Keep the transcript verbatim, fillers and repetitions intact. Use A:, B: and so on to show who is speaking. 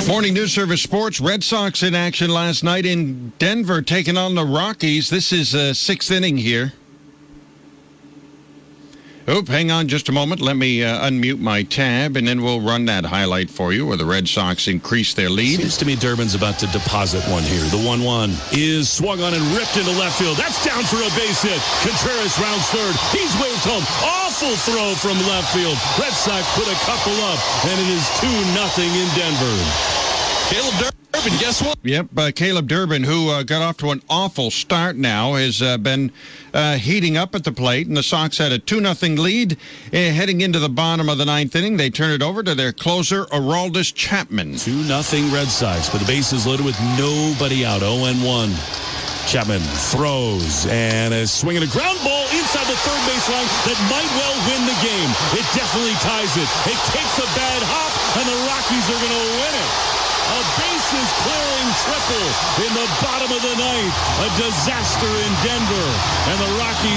A: Morning News Service Sports. Red Sox in action last night in Denver, taking on the Rockies. This is a sixth inning here. Oop, hang on just a moment. Let me uh, unmute my tab, and then we'll run that highlight for you where the Red Sox increase their lead.
B: Seems to me Durbin's about to deposit one here. The one one is swung on and ripped into left field. That's down for a base hit. Contreras rounds third. He's waved home. Awful throw from left field. Red Sox put a couple up, and it is two nothing in Denver. Caleb Durbin, guess what?
A: Yep, uh, Caleb Durbin, who uh, got off to an awful start now, has uh, been uh, heating up at the plate, and the Sox had a two nothing lead uh, heading into the bottom of the ninth inning. They turn it over to their closer, Aroldis Chapman.
B: two nothing Red Sox, but the bases loaded with nobody out. oh and one. Chapman throws and is swinging a ground ball inside the third baseline that might well win the game. It definitely ties it. It takes a bad hop, and the Rockies are going to win it. A bases-clearing triple in the bottom of the ninth. A disaster in Denver. And the Rockies